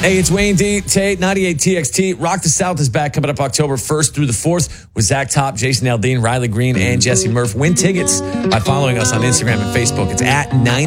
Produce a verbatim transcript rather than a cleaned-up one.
Hey, it's Wayne D. Tate, ninety-eight T X T. Rock the South is back coming up October first through the fourth with Zach Top, Jason Aldean, Riley Green, and Jesse Murph. Win tickets by following us on Instagram and Facebook. It's at ninety.